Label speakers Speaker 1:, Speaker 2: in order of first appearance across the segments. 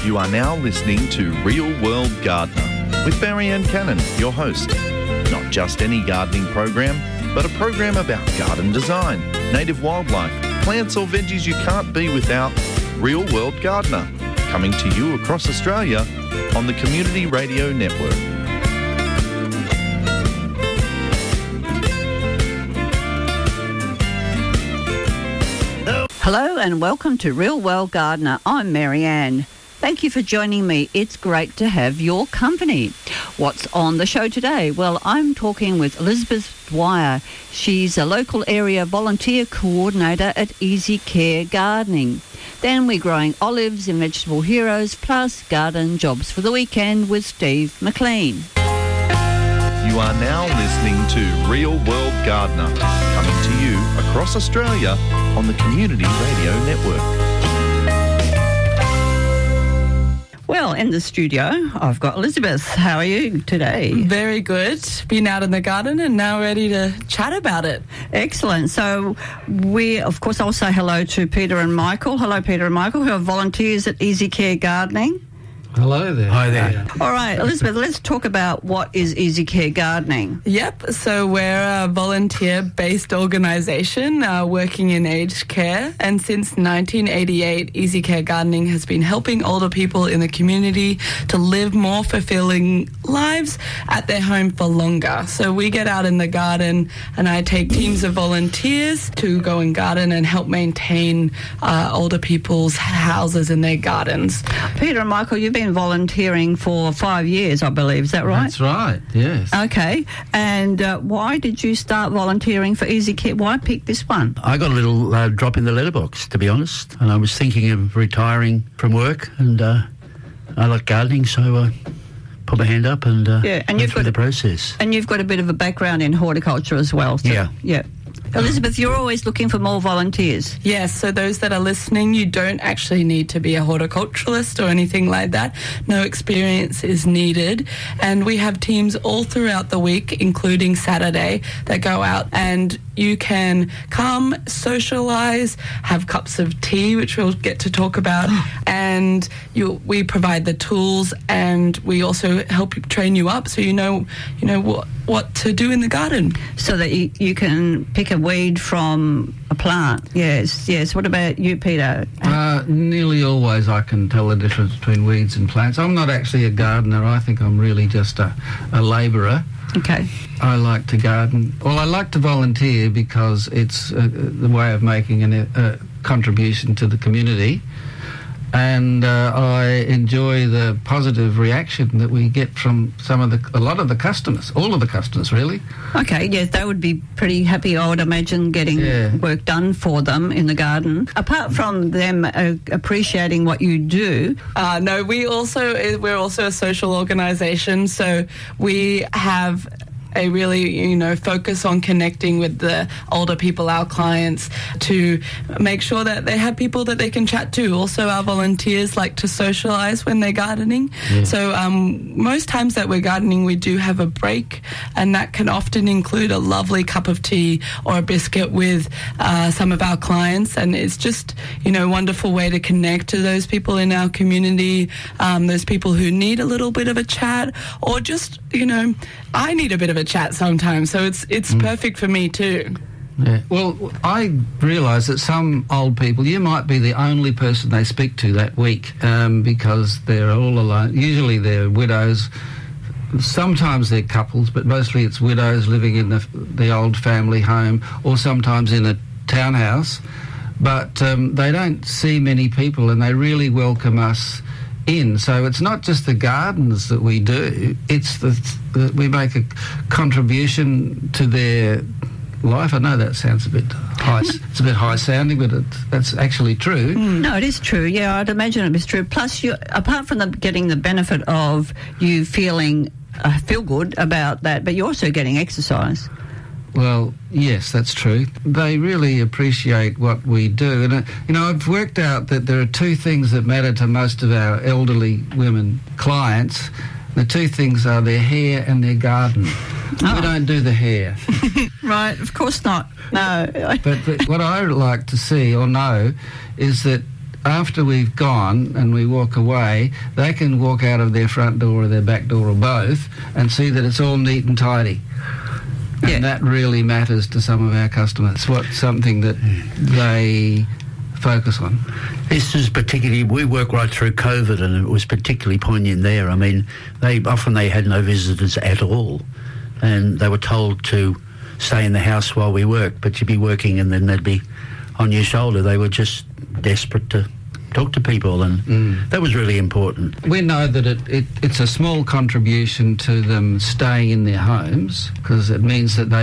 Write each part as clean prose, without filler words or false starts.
Speaker 1: You are now listening to Real World Gardener with Marianne Cannon, your host. Not just any gardening program, but a program about garden design, native wildlife, plants or veggies you can't be without. Real World Gardener, coming to you across Australia on the Community Radio Network.
Speaker 2: Hello and welcome to Real World Gardener. I'm Marianne. Thank you for joining me. It's great to have your company. What's on the show today? Well, I'm talking with Elizabeth Dwyer. She's a local area volunteer coordinator at Easy Care Gardening. Then we're growing olives in Vegetable Heroes, plus garden jobs for the weekend with Steve McLean.
Speaker 1: You are now listening to Real World Gardener, coming to you across Australia on the Community Radio Network.
Speaker 2: Well, in the studio, I've got Elizabeth. How are you today?
Speaker 3: Very good. Been out in the garden and now ready to chat about it.
Speaker 2: Excellent. So I'll say hello to Peter and Michael. Hello, Peter and Michael, who are volunteers at Easy Care Gardening.
Speaker 4: Hello there.
Speaker 5: Hi there.
Speaker 2: All right, Elizabeth, let's talk about what is Easy Care Gardening.
Speaker 3: Yep, so we're a volunteer-based organisation working in aged care, and since 1988, Easy Care Gardening has been helping older people in the community to live more fulfilling lives at their home for longer. So we get out in the garden and I take teams of volunteers to go and garden and help maintain older people's houses and their gardens.
Speaker 2: Peter and Michael, you've been volunteering for 5 years, I believe. Is that right?
Speaker 4: That's right, yes.
Speaker 2: Okay. And why did you start volunteering for Easy Care? Why pick this one?
Speaker 5: I got a little drop in the letterbox, to be honest, and I was thinking of retiring from work, and I like gardening, so I put my hand up and went through the process.
Speaker 2: And you've got a bit of a background in horticulture as well. So, yeah. Elizabeth, you're always looking for more volunteers.
Speaker 3: Yes, so those that are listening, you don't actually need to be a horticulturalist or anything like that. No experience is needed. And we have teams all throughout the week, including Saturday, that go out and you can come, socialise, have cups of tea, which we'll get to talk about, and we provide the tools, and we also help train you up so you know what to do in the garden.
Speaker 2: So that you can pick a weed from a plant. Yes. What about you, Peter?
Speaker 4: Nearly always I can tell the difference between weeds and plants. I'm not actually a gardener. I think I'm really just a labourer.
Speaker 2: Okay.
Speaker 4: I like to garden. Well, I like to volunteer because it's the way of making a contribution to the community. And I enjoy the positive reaction that we get from a lot of the customers, all of the customers, really.
Speaker 2: Okay, yes, they would be pretty happy, I would imagine, getting work done for them in the garden. Apart from them appreciating what you do.
Speaker 3: No, we're also a social organisation, so we have a really, focus on connecting with the older people, our clients, to make sure that they have people that they can chat to. Also, our volunteers like to socialise when they're gardening. Yeah. So most times that we're gardening, we do have a break, and that can often include a lovely cup of tea or a biscuit with some of our clients. And it's just, a wonderful way to connect to those people in our community, those people who need a little bit of a chat, or just, I need a bit of a chat sometimes, so it's perfect for me too.
Speaker 4: Yeah. Well, I realise that some old people, you might be the only person they speak to that week because they're all alone. Usually they're widows. Sometimes they're couples, but mostly it's widows living in the old family home, or sometimes in a townhouse. But they don't see many people, and they really welcome us in. So it's not just the gardens that we do, it's we make a contribution to their life. I know that sounds a bit high, it's a bit high sounding, but that's actually true.
Speaker 2: No, it is true. Yeah, I'd imagine it is true. Plus, apart from getting the benefit of you feeling feel good about that, but you're also getting exercise.
Speaker 4: Well, yes, that's true. They really appreciate what we do. And, I've worked out that there are two things that matter to most of our elderly women clients. The two things are their hair and their garden. We don't do the hair.
Speaker 2: Right, of course not. No.
Speaker 4: But what I like to see or know is that after we've gone and we walk away, they can walk out of their front door or their back door or both and see that it's all neat and tidy. And that really matters to some of our customers. It's something that they focus on.
Speaker 5: This is particularly, we work right through COVID, and it was particularly poignant there. I mean, they had no visitors at all, and they were told to stay in the house while we worked, but you'd be working and then they'd be on your shoulder. They were just desperate to talk to people, and that was really important.
Speaker 4: We know that it's a small contribution to them staying in their homes, because it means that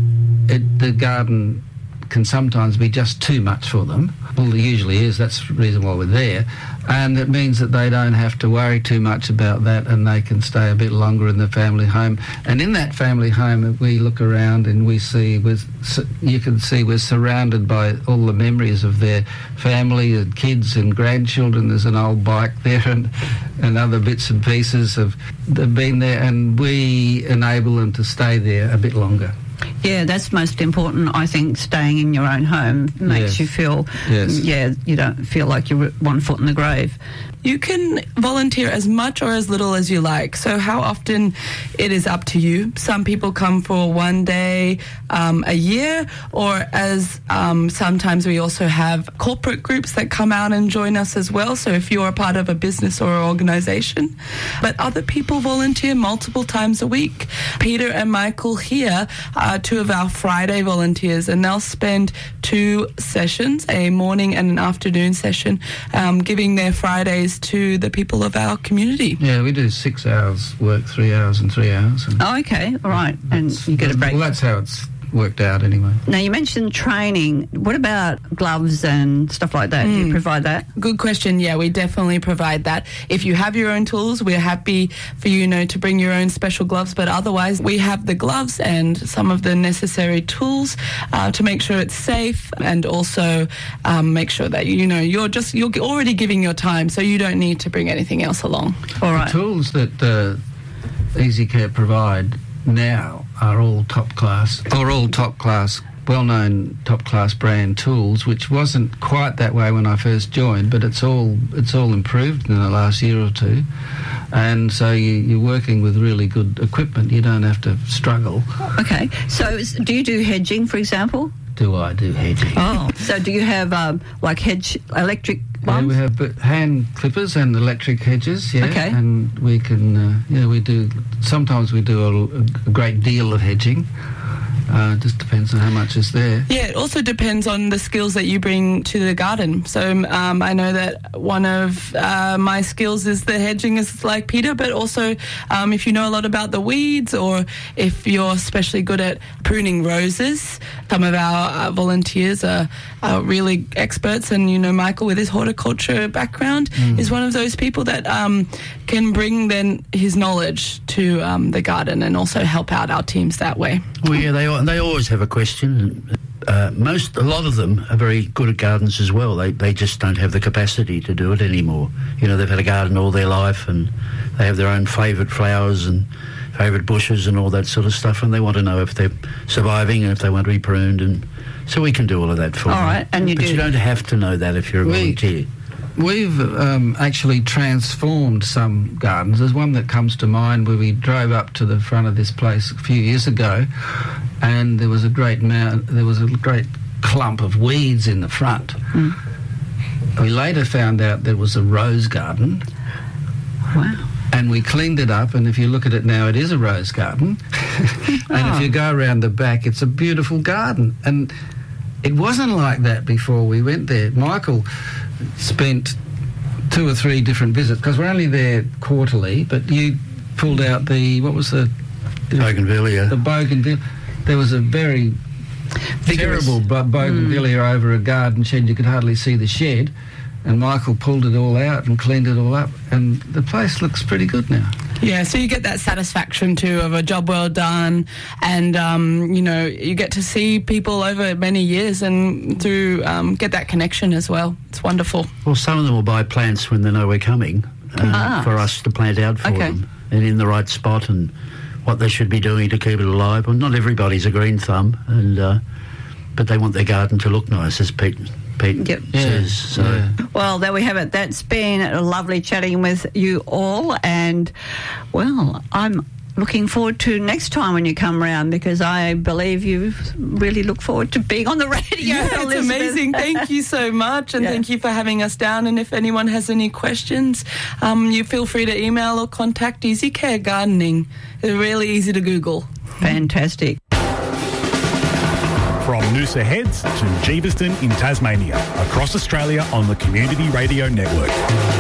Speaker 4: the garden can sometimes be just too much for them. Well, it usually is. That's the reason why we're there. And it means that they don't have to worry too much about that, and they can stay a bit longer in the family home. And in that family home, we look around and we see, you can see we're surrounded by all the memories of their family and kids and grandchildren. There's an old bike there and other bits and pieces have been there, and we enable them to stay there a bit longer.
Speaker 2: Yeah, that's most important, I think. Staying in your own home makes you feel, you don't feel like you're 1 foot in the grave.
Speaker 3: You can volunteer as much or as little as you like. So how often, it is up to you. Some people come for 1 day a year, or as sometimes we also have corporate groups that come out and join us as well. So if you're a part of a business or organisation. But other people volunteer multiple times a week. Peter and Michael here are two of our Friday volunteers, and they'll spend 2 sessions, a morning and an afternoon session, giving their Fridays to the people of our community.
Speaker 4: Yeah, we do 6 hours work, 3 hours and 3 hours.
Speaker 2: Oh, okay, all right. And you get a break.
Speaker 4: Well, that's how it's worked out anyway.
Speaker 2: Now, you mentioned training. What about gloves and stuff like that? Do you provide that?
Speaker 3: Good question. Yeah, we definitely provide that. If you have your own tools, we're happy for you, to bring your own special gloves, but otherwise we have the gloves and some of the necessary tools to make sure it's safe, and also make sure that, you're already giving your time, so you don't need to bring anything else along.
Speaker 2: All right.
Speaker 4: The tools that Easy Care provide now are all top class, well-known top class brand tools, which wasn't quite that way when I first joined, but it's all improved in the last year or two. And so you're working with really good equipment. You don't have to struggle.
Speaker 2: Okay. So do you do hedging, for example?
Speaker 4: Do I do hedging?
Speaker 2: Oh, so do you have hedge electric ones?
Speaker 4: Yeah, we have hand clippers and electric hedges,
Speaker 2: Okay.
Speaker 4: And we can, we do, sometimes we do a great deal of hedging. Just depends on how much is there.
Speaker 3: Yeah, it also depends on the skills that you bring to the garden. So I know that one of my skills is the hedging, is like Peter, but also if you know a lot about the weeds, or if you're especially good at pruning roses. Some of our volunteers are really experts, and Michael, with his horticulture background, is one of those people that can bring then his knowledge to the garden and also help out our teams that way.
Speaker 5: Well, yeah, they always have a question. A lot of them are very good at gardens as well. They just don't have the capacity to do it anymore. They've had a garden all their life, and they have their own favourite flowers and favourite bushes and all that sort of stuff, and they want to know if they're surviving and if they want to be pruned, and so we can do all of that for them.
Speaker 2: All right, and
Speaker 5: you don't have to know that if you're a volunteer.
Speaker 4: We've actually transformed some gardens. There's one that comes to mind where we drove up to the front of this place a few years ago, and there was a great clump of weeds in the front. We later found out there was a rose garden.
Speaker 2: Wow.
Speaker 4: And we cleaned it up, and if you look at it now, it is a rose garden. And if you go around the back, it's a beautiful garden. And it wasn't like that before we went there. Michael spent 2 or 3 different visits, because we're only there quarterly, but you pulled out
Speaker 5: Bougainvillea.
Speaker 4: The bougainvillea. There was a very terrible bougainvillea over a garden shed. You could hardly see the shed, and Michael pulled it all out and cleaned it all up, and the place looks pretty good now.
Speaker 3: Yeah, so you get that satisfaction too of a job well done, and you get to see people over many years and through get that connection as well. It's wonderful.
Speaker 5: Well, some of them will buy plants when they know we're coming for us to plant out for them, and in the right spot, and what they should be doing to keep it alive. Well, not everybody's a green thumb, and but they want their garden to look nice, as Pete Pete
Speaker 2: Yep.
Speaker 5: says. So.
Speaker 4: Yeah.
Speaker 2: Well, there we have it. That's been lovely chatting with you all. And, well, I'm looking forward to next time when you come round, because I believe you really look forward to being on the radio.
Speaker 3: Yeah, it's
Speaker 2: Elizabeth.
Speaker 3: amazing. Thank you so much, and thank you for having us down. And if anyone has any questions, you feel free to email or contact Easy Care Gardening. They're really easy to Google.
Speaker 2: Fantastic.
Speaker 6: From Noosa Heads to Jeeveston in Tasmania, across Australia on the Community Radio Network.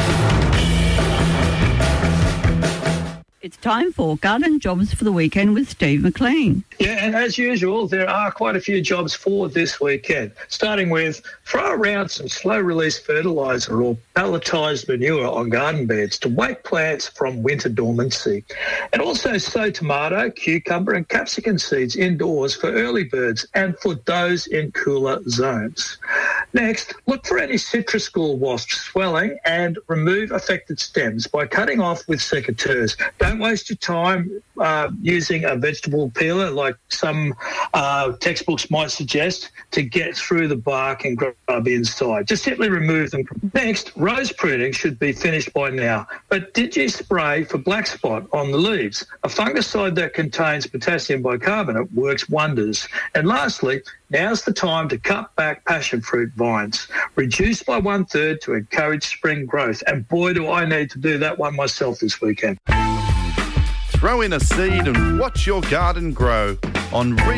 Speaker 2: It's time for Garden Jobs for the Weekend with Steve McLean.
Speaker 7: Yeah, and as usual, there are quite a few jobs for this weekend, starting with throw around some slow-release fertiliser or palletised manure on garden beds to wake plants from winter dormancy. And also sow tomato, cucumber and capsicum seeds indoors for early birds and for those in cooler zones. Next, look for any citrus gall wasp swelling and remove affected stems by cutting off with secateurs. Don't waste your time using a vegetable peeler like some textbooks might suggest to get through the bark and grub inside. Just simply remove them. Next, rose pruning should be finished by now, but did you spray for black spot on the leaves? A fungicide that contains potassium bicarbonate works wonders. And lastly, now's the time to cut back passion fruit vines. Reduce by 1/3 to encourage spring growth. And boy, do I need to do that one myself this weekend.
Speaker 1: Throw in a seed and watch your garden grow on